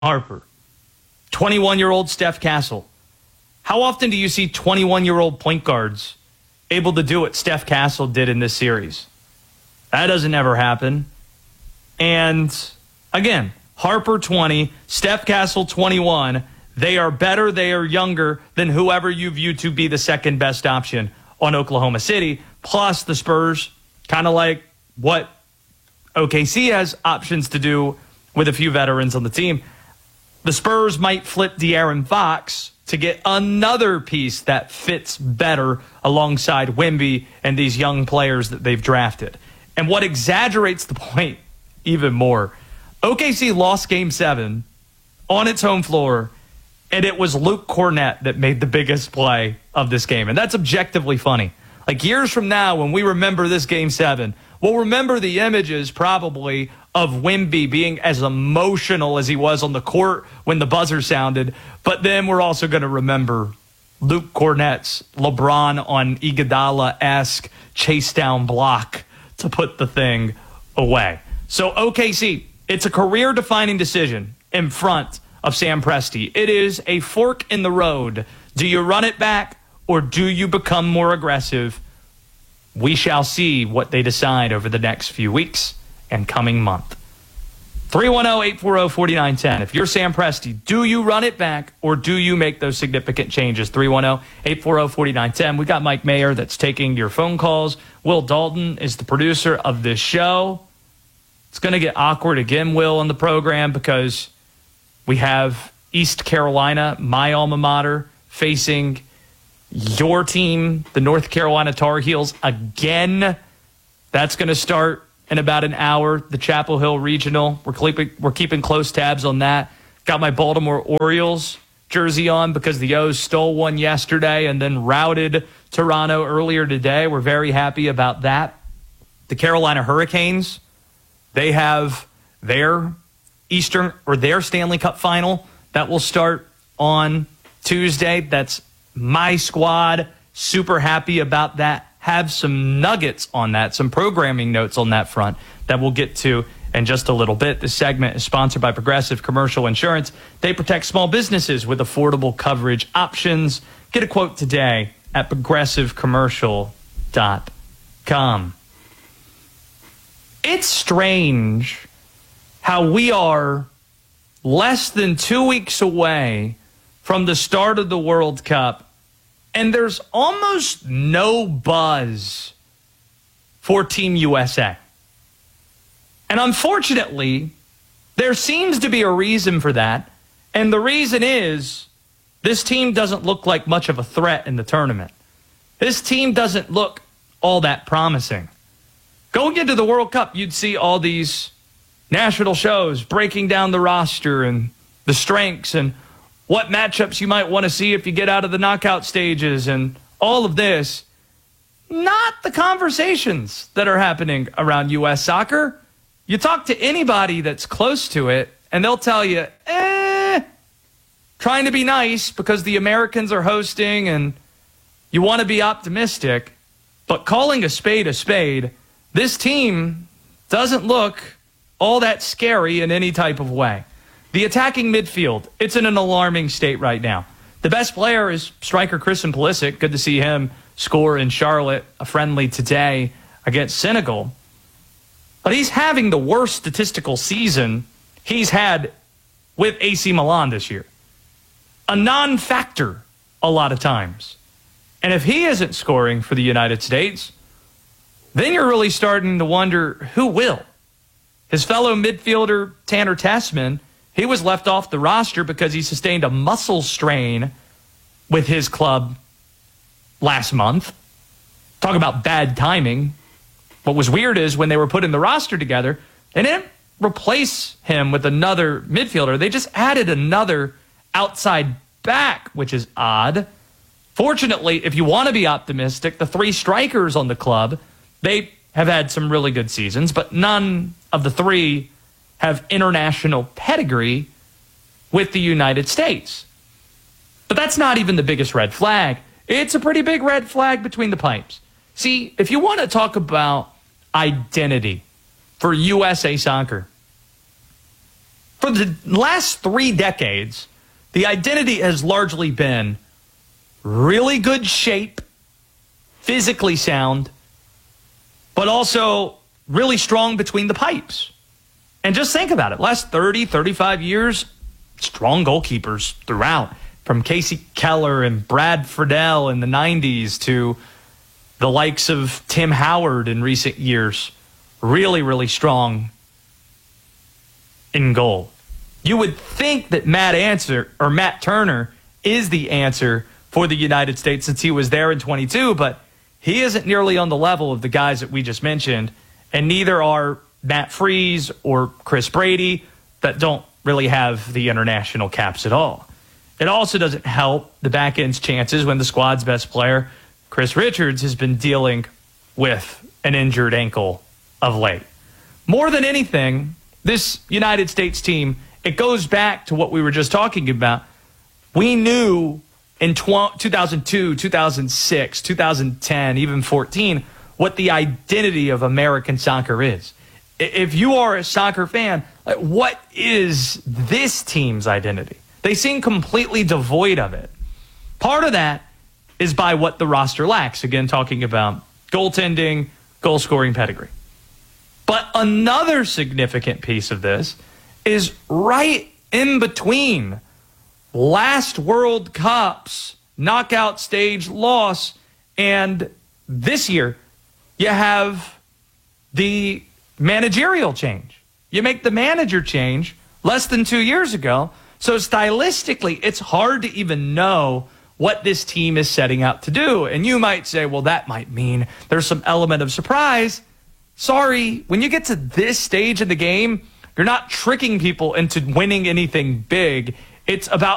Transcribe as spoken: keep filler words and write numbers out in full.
Harper, twenty-one-year-old Steph Castle. How often do you see twenty-one-year-old point guards able to do what Steph Castle did in this series? That doesn't ever happen. And again, Harper twenty, Steph Castle twenty-one. They are better, they are younger than whoever you view to be the second best option on Oklahoma City. Plus the Spurs, kind of like what O K C has options to do with a few veterans on the team. The Spurs might flip De'Aaron Fox to get another piece that fits better alongside Wemby and these young players that they've drafted. And what exaggerates the point even more, O K C lost game seven on its home floor, and it was Luke Kornet that made the biggest play of this game. And that's objectively funny. Like years from now, when we remember this game seven, we'll remember the images probably of Wemby being as emotional as he was on the court when the buzzer sounded. But then we're also going to remember Luke Kornet's LeBron on Iguodala-esque chase down block to put the thing away. So O K C, it's a career-defining decision in front of Sam Presti. It is a fork in the road. Do you run it back or do you become more aggressive? We shall see what they decide over the next few weeks and coming month. three one zero, eight four zero, four nine one zero. If you're Sam Presti, do you run it back or do you make those significant changes? three one zero, eight four zero, four nine one zero. We got Mike Mayer that's taking your phone calls. Will Dalton is the producer of this show. It's going to get awkward again, Will, on the program because we have East Carolina, my alma mater, facing your team, the North Carolina Tar Heels, again. That's going to start in about an hour. The Chapel Hill Regional. We're keeping, we're keeping close tabs on that. Got my Baltimore Orioles jersey on because the O's stole one yesterday and then routed Toronto earlier today. We're very happy about that. The Carolina Hurricanes, they have their Eastern or their Stanley Cup final that will start on Tuesday. That's my squad. Super happy about that. Have some nuggets on that, some programming notes on that front that we'll get to in just a little bit. This segment is sponsored by Progressive Commercial Insurance. They protect small businesses with affordable coverage options. Get a quote today at progressive commercial dot com. It's strange how we are less than two weeks away from the start of the World Cup, and there's almost no buzz for Team U S A. And unfortunately, there seems to be a reason for that, and the reason is this team doesn't look like much of a threat in the tournament. This team doesn't look all that promising. Going into the World Cup, you'd see all these national shows breaking down the roster and the strengths and what matchups you might want to see if you get out of the knockout stages and all of this. Not the conversations that are happening around U S soccer. You talk to anybody that's close to it, and they'll tell you, eh, trying to be nice because the Americans are hosting and you want to be optimistic. But calling a spade a spade, this team doesn't look all that scary in any type of way. The attacking midfield, it's in an alarming state right now. The best player is striker Christian Pulisic. Good to see him score in Charlotte, a friendly today against Senegal. But he's having the worst statistical season he's had with A C Milan this year. A non-factor a lot of times. And if he isn't scoring for the United States, then you're really starting to wonder who will. His fellow midfielder, Tanner Tessman, he was left off the roster because he sustained a muscle strain with his club last month. Talk about bad timing. What was weird is when they were putting the roster together, they didn't replace him with another midfielder. They just added another outside back, which is odd. Fortunately, if you want to be optimistic, the three strikers on the club, they have had some really good seasons, but none of the three have international pedigree with the United States. But that's not even the biggest red flag. It's a pretty big red flag between the pipes. See, if you want to talk about identity for U S A Soccer, For the last three decades, the identity has largely been really good shape, physically sound, but also really strong between the pipes. And just think about it. Last thirty, thirty-five years, strong goalkeepers throughout. From Casey Keller and Brad Friedel in the nineties to the likes of Tim Howard in recent years. Really, really strong in goal. You would think that Matt answer or Matt Turner is the answer for the United States since he was there in twenty-two, but he isn't nearly on the level of the guys that we just mentioned, and neither are Matt Freese or Chris Brady that don't really have the international caps at all. It also doesn't help the back end's chances when the squad's best player, Chris Richards, has been dealing with an injured ankle of late. More than anything, this United States team, it goes back to what we were just talking about. We knew in two thousand two, two thousand six, two thousand ten, even fourteen, what the identity of American soccer is. If you are a soccer fan, what is this team's identity? They seem completely devoid of it. Part of that is by what the roster lacks. Again, talking about goaltending, goal-scoring pedigree. But another significant piece of this is right in between last World Cup's knockout stage loss and this year, you have the managerial change. You make the manager change less than two years ago. So stylistically, it's hard to even know what this team is setting out to do. And you might say, well, that might mean there's some element of surprise. Sorry, when you get to this stage in the game, you're not tricking people into winning anything big. It's about